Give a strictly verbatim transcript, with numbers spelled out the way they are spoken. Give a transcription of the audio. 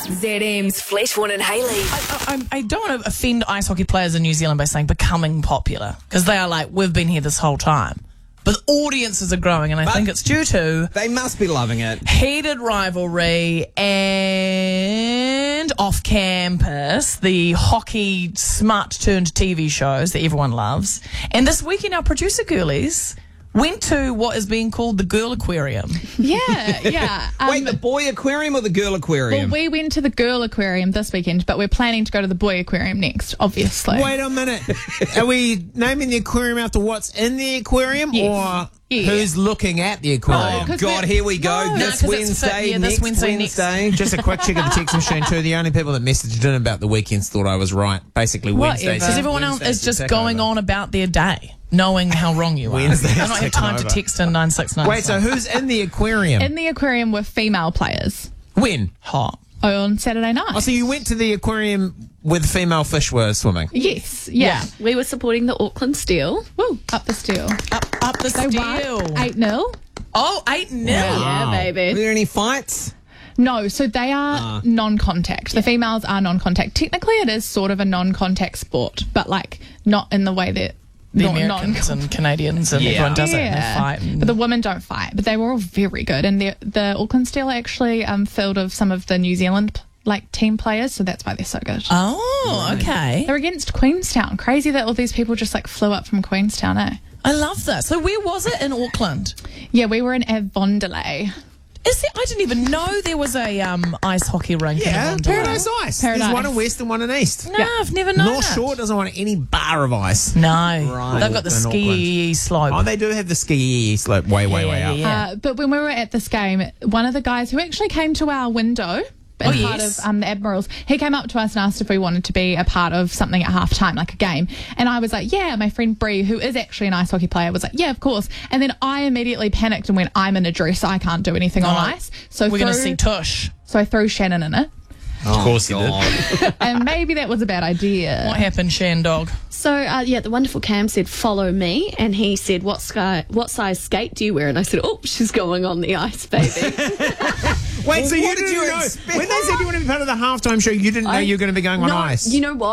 Z M's Fleshborn and Hayley. I, I, I don't want to offend ice hockey players in New Zealand by saying becoming popular, because they are like, we've been here this whole time. But audiences are growing, and I But think it's due to They must be loving it. heated rivalry and off campus, the hockey smut turned T V shows that everyone loves. And this weekend, our producer girlies went to what is being called the Girl Aquarium. Yeah, yeah. Um, Wait, the boy aquarium or the girl well, aquarium? we went to the girl aquarium this weekend, but we're planning to go to the boy aquarium next, obviously. Wait a minute. Are we naming the aquarium after what's in the aquarium Yes. or Yeah. who's looking at the aquarium? Oh, 'cause God, we're- here we go. No, this 'cause it's Wednesday, fit- yeah, this next Wednesday, next- Wednesday. Just a quick check of the text machine too. The only people that messaged in about the weekends thought I was right. Basically, Wednesdays. Whatever. Because everyone else is just going on about their day, knowing how wrong you are. Wednesdays I don't have taking time to over. text in nine six nine. Wait, so who's in the aquarium? In the aquarium were female players when? hot? on Saturday night. Oh, so you went to the aquarium where the female fish were swimming? yes, yeah. We were supporting the Auckland Steel. Woo, up the steel. Up, up the They steel. won eight nil. Oh, eight nil. Yeah, Were baby. there any fights? No, so they are non-contact. The females are non-contact. Technically, it is sort of a non-contact sport, but like not in the way that The non- Americans non- and Canadians and everyone does it and they fight. And But the women don't fight. But they were all very good. And the the Auckland Steel are actually um, filled of some of the New Zealand like team players, so that's why they're so good. oh, okay. They're against Queenstown. Crazy that all these people just like flew up from Queenstown, eh? I love that. So where was it in Auckland? Yeah, we were in Avondale. Is there, I didn't even know there was a um, ice hockey rink. Yeah, in Avondale. Paradise Ice. Paradise. There's one in west and one in east. No, I've never known North that. Shore doesn't want any bar of ice. No, Right. they've got the In ski slope. Oh, they do have the ski slope way, way, Yeah, way yeah, up. yeah. Uh, but when we were at this game, one of the guys who actually came to our window, as Oh, part yes. of um, the Admirals, he came up to us and asked if we wanted to be a part of something at half time, like a game. And I was like, yeah. My friend Bree, who is actually an ice hockey player, was like, yeah, of course. And then I immediately panicked and went, I'm in a dress, I can't do anything on No. ice. So We're going to threw- see Tush. So I threw Shannon in it. Of course you did. And maybe that was a bad idea. What happened, Shandog? So, uh, yeah, the wonderful Cam said, follow me. And he said, what, sky, what size skate do you wear? And I said, oh, she's going on the ice, baby. Wait, so you what did didn't you know expect? when they said you want to be part of the halftime show? You didn't know I- you were going to be going on no, ice. You know what?